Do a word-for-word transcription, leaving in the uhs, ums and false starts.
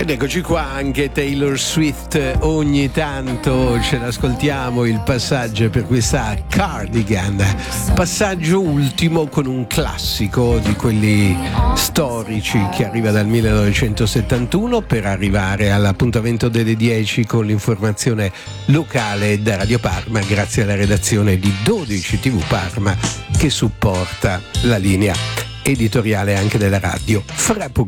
Ed eccoci qua, anche Taylor Swift ogni tanto ce l'ascoltiamo, il passaggio per questa Cardigan, passaggio ultimo con un classico di quelli storici che arriva dal millenovecentosettantuno per arrivare all'appuntamento delle dieci con l'informazione locale da Radio Parma, grazie alla redazione di dodici tivù Parma che supporta la linea editoriale anche della radio. Fra poco